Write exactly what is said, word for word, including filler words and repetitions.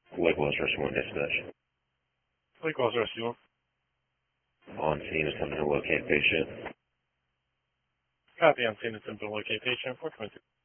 Likewise, Rescue one dispatch. Likewise, Rescue one. On scene, attempting to locate patient. Copy, on scene, attempting to locate patient. four twenty-two.